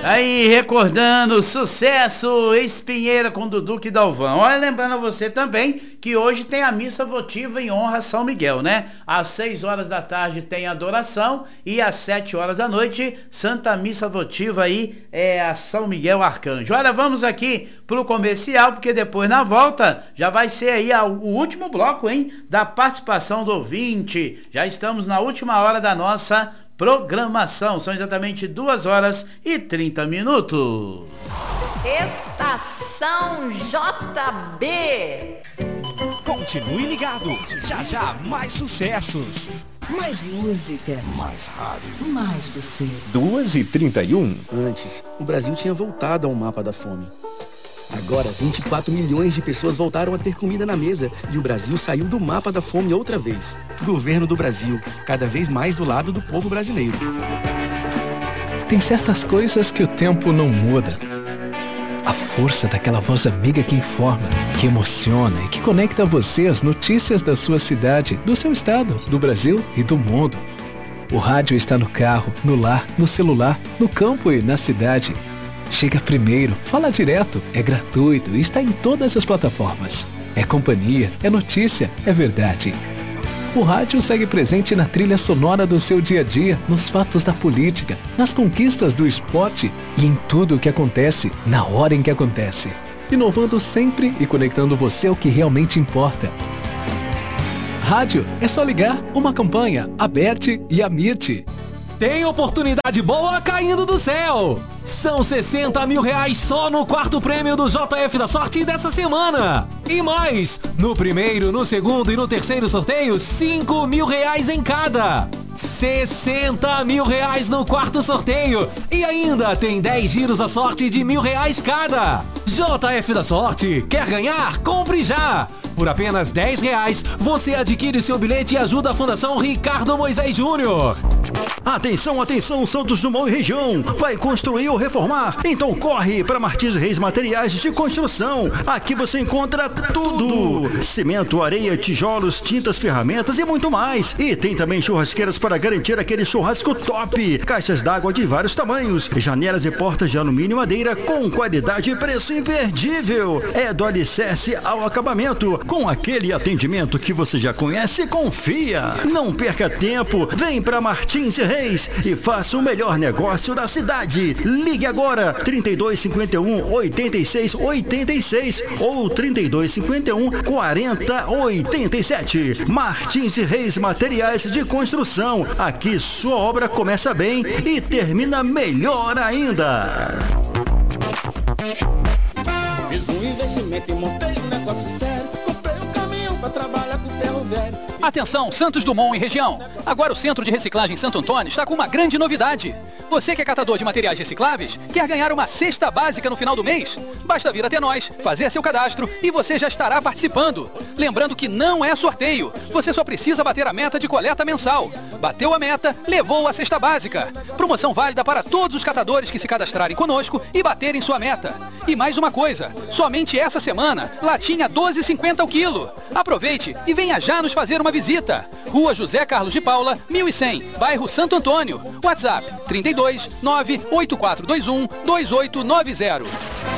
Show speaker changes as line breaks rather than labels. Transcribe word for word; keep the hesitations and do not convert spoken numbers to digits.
Aí, recordando, sucesso, Espinheira com Duduque e Dalvão. Olha, lembrando a você também que hoje tem a missa votiva em honra a São Miguel, né? Às seis horas da tarde tem adoração e às sete horas da noite, Santa Missa votiva aí é a São Miguel Arcanjo. Olha, vamos aqui pro comercial, porque depois na volta já vai ser aí a, o último bloco, hein? Da participação do ouvinte. Já estamos na última hora da nossa programação. São exatamente duas horas e trinta minutos.
Estação J B.
Continue ligado. Já já mais sucessos.
Mais música.
Mais rádio.
Mais você.
duas e trinta e um.
Antes, o Brasil tinha voltado ao mapa da fome. Agora, vinte e quatro milhões de pessoas voltaram a ter comida na mesa e o Brasil saiu do mapa da fome outra vez. Governo do Brasil, cada vez mais do lado do povo brasileiro.
Tem certas coisas que o tempo não muda. A força daquela voz amiga que informa, que emociona e que conecta você às notícias da sua cidade, do seu estado, do Brasil e do mundo. O rádio está no carro, no lar, no celular, no campo e na cidade. Chega primeiro, fala direto, é gratuito e está em todas as plataformas. É companhia, é notícia, é verdade. O rádio segue presente na trilha sonora do seu dia a dia, nos fatos da política, nas conquistas do esporte e em tudo o que acontece, na hora em que acontece. Inovando sempre e conectando você ao que realmente importa. Rádio é só ligar, uma campanha, Aberte e Amirte.
Tem oportunidade boa caindo do céu! São sessenta mil reais só no quarto prêmio do J F da Sorte dessa semana! E mais! No primeiro, no segundo e no terceiro sorteio, cinco mil reais em cada! sessenta mil reais no quarto sorteio! E ainda tem dez giros à sorte de mil reais cada! J F da Sorte, quer ganhar? Compre já! Por apenas dez reais, você adquire seu bilhete e ajuda a Fundação Ricardo Moisés Júnior.
Atenção, atenção, Santos Dumont e região. Vai construir ou reformar? Então corre para Martins Reis Materiais de Construção. Aqui você encontra tudo. Cimento, areia, tijolos, tintas, ferramentas e muito mais. E tem também churrasqueiras para garantir aquele churrasco top. Caixas d'água de vários tamanhos. Janelas e portas de alumínio e madeira com qualidade e preço imperdível. É do alicerce ao acabamento. Com aquele atendimento que você já conhece e confia. Não perca tempo, vem para Martins e Reis e faça o melhor negócio da cidade. Ligue agora, trinta e dois, cinquenta e um, oitenta e seis, oitenta e seis ou trinta e dois, cinquenta e um, quarenta, oitenta e sete. Martins e Reis Materiais de Construção. Aqui sua obra começa bem e termina melhor ainda.
Fiz um investimento e montei um negócio sério. Pra trabalhar com ferro velho.
Atenção, Santos Dumont e região. Agora o Centro de Reciclagem Santo Antônio está com uma grande novidade. Você que é catador de materiais recicláveis, quer ganhar uma cesta básica no final do mês? Basta vir até nós, fazer seu cadastro e você já estará participando. Lembrando que não é sorteio, você só precisa bater a meta de coleta mensal. Bateu a meta, levou a cesta básica. Promoção válida para todos os catadores que se cadastrarem conosco e baterem sua meta. E mais uma coisa, somente essa semana, latinha doze e cinquenta o quilo. Aproveite e venha já nos fazer uma visita. Rua José Carlos de Paula, mil e cem, bairro Santo Antônio. WhatsApp trinta e dois, nove oito quatro dois um, dois oito nove zero.